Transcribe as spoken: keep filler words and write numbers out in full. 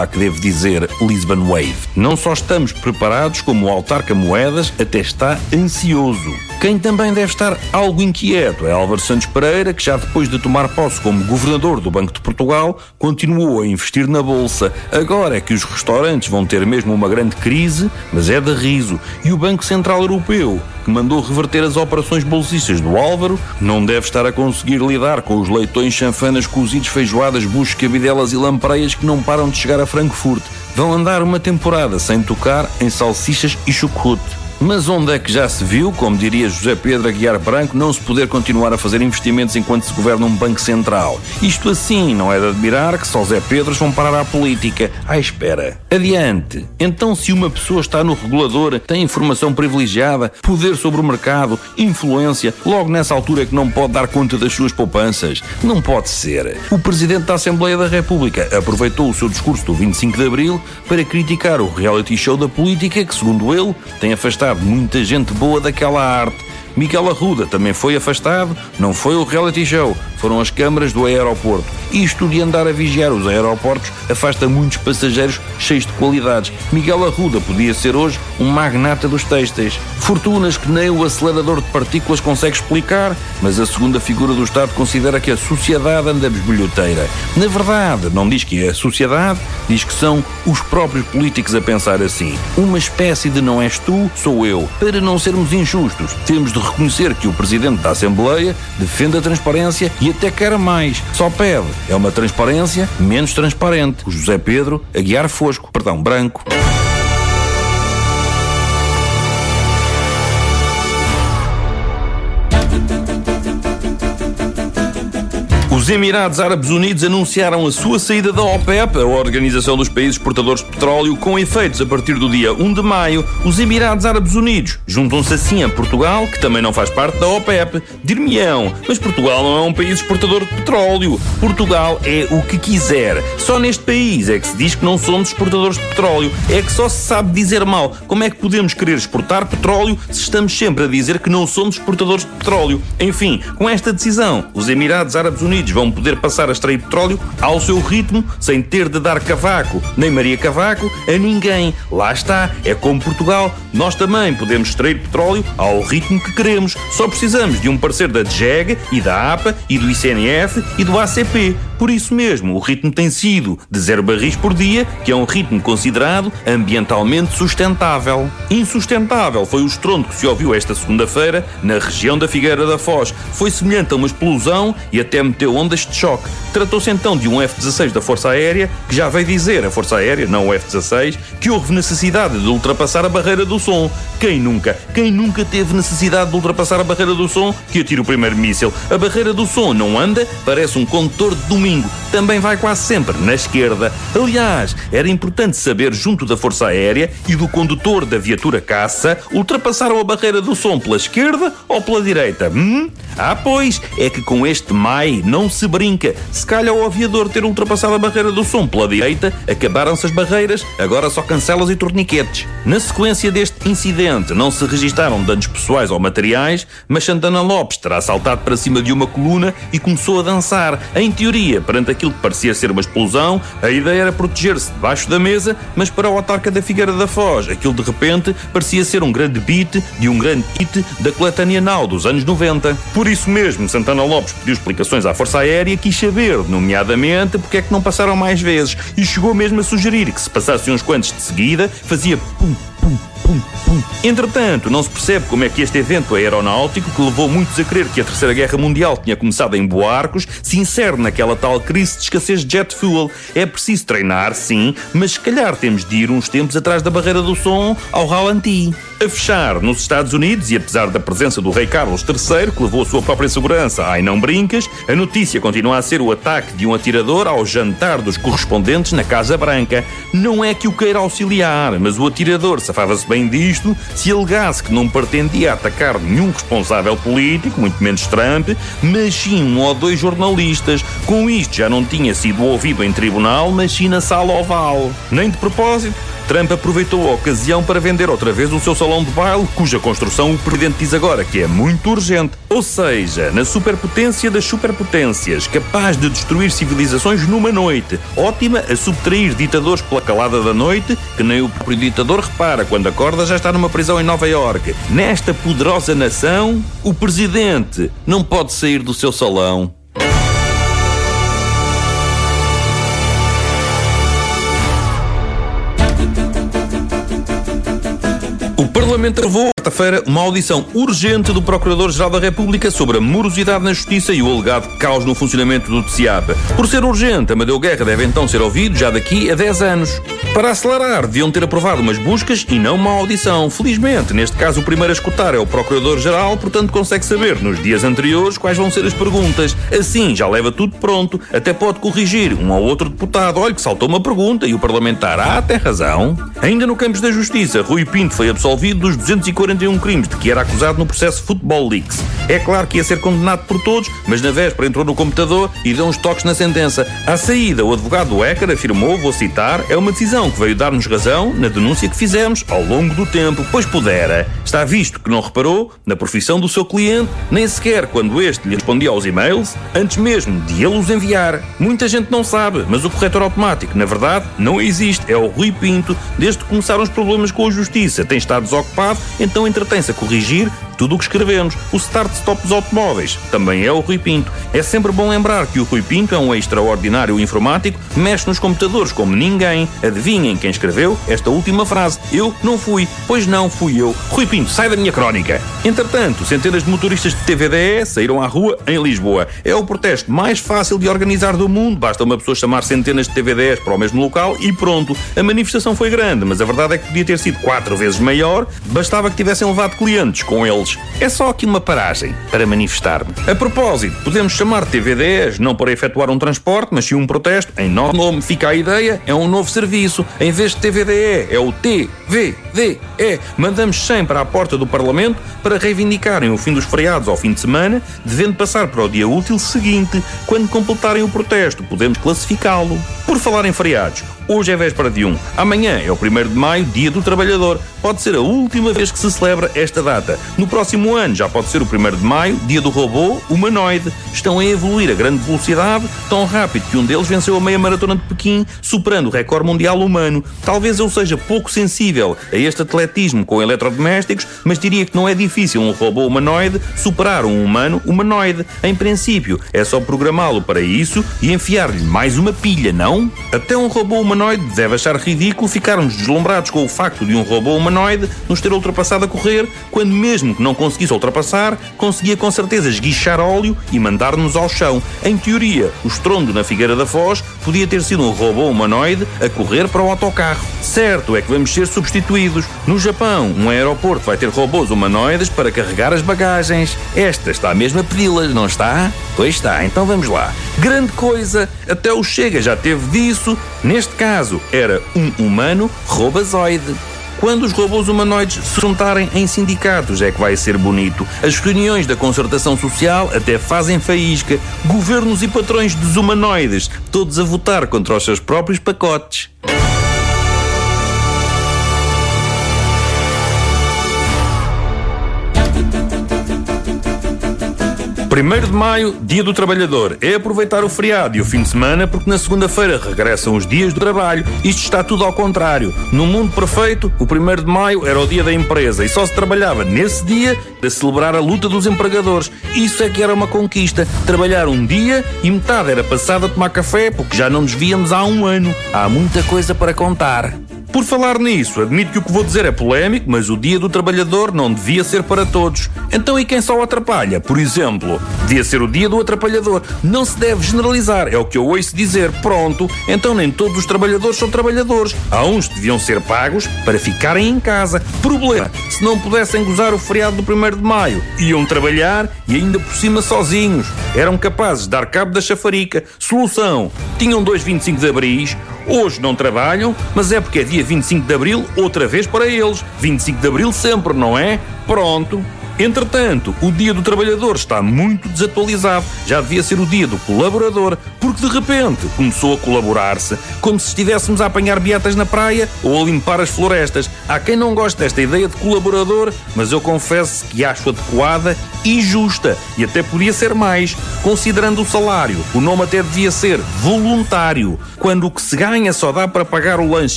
há que devo dizer Lisbon Wave. Não só estamos preparados, como o autarca Moedas até está ansioso. Quem também deve estar algo inquieto é Álvaro Santos Pereira, que já depois de tomar posse como governador do Banco de Portugal, continuou a investir na Bolsa. Agora é que os restaurantes vão ter mesmo uma grande crise, mas é de riso. E o Banco Central Europeu, que mandou reverter as operações bolsistas do Álvaro, não deve estar a conseguir lidar com os leitões, chanfanas, cozidos, feijoadas, buchos, cabidelas e lampreias que não param de chegar a Frankfurt. Vão andar uma temporada sem tocar em salsichas e chocolate. Mas onde é que já se viu, como diria José Pedro Aguiar Branco, não se poder continuar a fazer investimentos enquanto se governa um banco central? Isto assim, não é de admirar que só Zé Pedros vão parar à política. À espera. Adiante. Então, se uma pessoa está no regulador, tem informação privilegiada, poder sobre o mercado, influência, logo nessa altura é que não pode dar conta das suas poupanças? Não pode ser. O Presidente da Assembleia da República aproveitou o seu discurso do vinte e cinco de Abril para criticar o reality show da política que, segundo ele, tem afastado muita gente boa daquela arte. Miguel Arruda também foi afastado, não foi o reality show, foram as câmaras do aeroporto. Isto de andar a vigiar os aeroportos afasta muitos passageiros cheios de qualidades. Miguel Arruda podia ser hoje um magnata dos têxteis. Fortunas que nem o acelerador de partículas consegue explicar, mas a segunda figura do Estado considera que a sociedade anda besbilhoteira. Na verdade, não diz que é a sociedade, diz que são os próprios políticos a pensar assim. Uma espécie de não és tu, sou eu. Para não sermos injustos, temos de reconhecer que o Presidente da Assembleia defende a transparência e até quer mais. Só pede. É uma transparência menos transparente. O José Pedro Aguiar Fosco, perdão, Branco. Os Emirados Árabes Unidos anunciaram a sua saída da OPEP, a Organização dos Países Exportadores de Petróleo, com efeitos a partir do dia um de maio. Os Emirados Árabes Unidos juntam-se assim a Portugal, que também não faz parte da OPEP. Dir-me-ão, mas Portugal não é um país exportador de petróleo. Portugal é o que quiser. Só neste país é que se diz que não somos exportadores de petróleo. É que só se sabe dizer mal. Como é que podemos querer exportar petróleo se estamos sempre a dizer que não somos exportadores de petróleo? Enfim, com esta decisão, os Emirados Árabes Unidos vão poder passar a extrair petróleo ao seu ritmo, sem ter de dar cavaco, nem Maria Cavaco, a ninguém. Lá está, é como Portugal. Nós também podemos extrair petróleo ao ritmo que queremos. Só precisamos de um parceiro da D G E G e da APA e do I C N F e do A C P. Por isso mesmo, o ritmo tem sido de zero barris por dia, que é um ritmo considerado ambientalmente sustentável. Insustentável foi o estrondo que se ouviu esta segunda-feira na região da Figueira da Foz. Foi semelhante a uma explosão e até meteu ondas de choque. Tratou-se então de um F dezasseis da Força Aérea, que já veio dizer, a Força Aérea, não o F dezasseis, que houve necessidade de ultrapassar a barreira do som. Quem nunca? Quem nunca teve necessidade de ultrapassar a barreira do som? Que atira o primeiro míssil. A barreira do som não anda, parece um condutor de domingo. Também vai quase sempre na esquerda. Aliás, era importante saber, junto da Força Aérea e do condutor da viatura caça, ultrapassaram a barreira do som pela esquerda ou pela direita? Hum? Ah, pois, é que com este M A I não se brinca. Se calhar o aviador ter ultrapassado a barreira do som pela direita, acabaram-se as barreiras, agora só cancelas e torniquetes. Na sequência deste incidente, não se registaram danos pessoais ou materiais, mas Santana Lopes terá saltado para cima de uma coluna e começou a dançar. Em teoria, perante aquilo que parecia ser uma explosão, a ideia era proteger-se debaixo da mesa, mas para o autarca da Figueira da Foz, aquilo de repente parecia ser um grande beat de um grande hit da coletânea Now dos anos noventa. Por isso mesmo, Santana Lopes pediu explicações à Força Aérea, quis saber, nomeadamente, porque é que não passaram mais vezes, e chegou mesmo a sugerir que se passassem uns quantos de seguida, fazia pum, pum, pum, pum. Entretanto, não se percebe como é que este evento aeronáutico, que levou muitos a crer que a Terceira Guerra Mundial tinha começado em Boarcos, se insere naquela tal crise de escassez de jet fuel. É preciso treinar, sim, mas se calhar temos de ir uns tempos atrás da barreira do som ao ralenti. A fechar, nos Estados Unidos, e apesar da presença do rei Carlos terceiro, que levou a sua própria segurança, ai não brincas, a notícia continua a ser o ataque de um atirador ao jantar dos correspondentes na Casa Branca. Não é que o queira auxiliar, mas o atirador safava-se bem disto se alegasse que não pretendia atacar nenhum responsável político, muito menos Trump, mas sim um ou dois jornalistas. Com isto já não tinha sido ouvido em tribunal, mas sim na sala oval. Nem de propósito, Trump aproveitou a ocasião para vender outra vez o seu salão de baile, cuja construção o presidente diz agora que é muito urgente. Ou seja, na superpotência das superpotências, capaz de destruir civilizações numa noite, ótima a subtrair ditadores pela calada da noite, que nem o próprio ditador repara, quando acorda já está numa prisão em Nova Iorque. Nesta poderosa nação, o presidente não pode sair do seu salão. O Parlamento aprovou, quarta-feira, uma audição urgente do Procurador-Geral da República sobre a morosidade na Justiça e o alegado caos no funcionamento do T C A P. Por ser urgente, Amadeu Guerra deve então ser ouvido já daqui a dez anos. Para acelerar, deviam ter aprovado umas buscas e não uma audição. Felizmente, neste caso, o primeiro a escutar é o Procurador-Geral, portanto consegue saber nos dias anteriores quais vão ser as perguntas. Assim, já leva tudo pronto, até pode corrigir um ou outro deputado. Olha que saltou uma pergunta e o parlamentar, ah, tem razão. Ainda no campo da Justiça, Rui Pinto foi absolvido dos duzentos e quarenta e um crimes de que era acusado no processo Football Leaks. É claro que ia ser condenado por todos, mas na véspera entrou no computador e deu uns toques na sentença. À saída, o advogado do hacker afirmou, vou citar, é uma decisão que veio dar-nos razão na denúncia que fizemos ao longo do tempo, pois pudera. Está visto que não reparou na profissão do seu cliente, nem sequer quando este lhe respondia aos e-mails, antes mesmo de ele os enviar. Muita gente não sabe, mas o corretor automático, na verdade, não existe. É o Rui Pinto. Desde que começaram os problemas com a Justiça, tem estado desocupado, então entretém-se a corrigir tudo o que escrevemos. O start-stop dos automóveis também é o Rui Pinto. É sempre bom lembrar que o Rui Pinto é um extraordinário informático, mexe nos computadores como ninguém. Adivinhem quem escreveu esta última frase. Eu não fui. Pois não, fui eu. Rui Pinto, sai da minha crónica. Entretanto, centenas de motoristas de T V D E saíram à rua em Lisboa. É o protesto mais fácil de organizar do mundo. Basta uma pessoa chamar centenas de T V D Es para o mesmo local e pronto. A manifestação foi grande, mas a verdade é que podia ter sido quatro vezes maior. Bastava que tivessem levado clientes com eles. É só aqui uma paragem para manifestar-me. A propósito, podemos chamar T V D Es não para efetuar um transporte, mas sim um protesto. Em nosso nome fica a ideia, é um novo serviço. Em vez de T V D E, é o T V D E. Mandamos cem para a porta do Parlamento para reivindicarem o fim dos feriados ao fim de semana, devendo passar para o dia útil seguinte, quando completarem o protesto. Podemos classificá-lo. Por falar em feriados, hoje é véspera de um. Amanhã é o primeiro de maio, Dia do Trabalhador. Pode ser a última vez que se celebra esta data. No próximo ano já pode ser o primeiro de maio, Dia do Robô Humanoide. Estão a evoluir a grande velocidade, tão rápido que um deles venceu a meia maratona de Pequim, superando o recorde mundial humano. Talvez eu seja pouco sensível a este atletismo com eletrodomésticos, mas diria que não é difícil um robô humanoide superar um humano humanoide. Em princípio, é só programá-lo para isso e enfiar-lhe mais uma pilha, não? Até um robô humanoide deve achar ridículo ficarmos deslumbrados com o facto de um robô humanoide nos ter ultrapassado a correr, quando mesmo que não conseguisse ultrapassar, conseguia com certeza esguichar óleo e mandar-nos ao chão. Em teoria, o estrondo na Figueira da Foz podia ter sido um robô humanoide a correr para o autocarro. Certo é que vamos ser substituídos. No Japão, um aeroporto vai ter robôs humanoides para carregar as bagagens. Esta está mesmo a pedi-las, não está? Pois está, então vamos lá. Grande coisa, até o Chega já teve disso. Neste caso, era um humano robazoide. Quando os robôs humanoides se juntarem em sindicatos é que vai ser bonito. As reuniões da concertação social até fazem faísca. Governos e patrões dos humanoides, todos a votar contra os seus próprios pacotes. primeiro de maio, Dia do Trabalhador. É aproveitar o feriado e o fim de semana porque na segunda-feira regressam os dias do trabalho. Isto está tudo ao contrário. No mundo perfeito, o primeiro de maio era o dia da empresa e só se trabalhava nesse dia a celebrar a luta dos empregadores. Isso é que era uma conquista. Trabalhar um dia e metade era passada a tomar café porque já não nos víamos há um ano. Há muita coisa para contar. Por falar nisso, admito que o que vou dizer é polémico, mas o Dia do Trabalhador não devia ser para todos. Então e quem só o atrapalha? Por exemplo, devia ser o Dia do Atrapalhador. Não se deve generalizar, é o que eu ouço dizer. Pronto, então nem todos os trabalhadores são trabalhadores. Há uns que deviam ser pagos para ficarem em casa. Problema, se não pudessem gozar o feriado do primeiro de maio, iam trabalhar e ainda por cima sozinhos. Eram capazes de dar cabo da chafarica. Solução, tinham dois vinte e cinco de abris. Hoje não trabalham, mas é porque é dia vinte e cinco de abril, outra vez para eles. vinte e cinco de abril sempre, não é? Pronto. Entretanto, o Dia do Trabalhador está muito desatualizado. Já devia ser o Dia do Colaborador, porque de repente começou a colaborar-se, como se estivéssemos a apanhar beatas na praia ou a limpar as florestas. Há quem não goste desta ideia de colaborador, mas eu confesso que acho adequada e justa. E até podia ser mais, considerando o salário. O nome até devia ser voluntário, quando o que se ganha só dá para pagar o lanche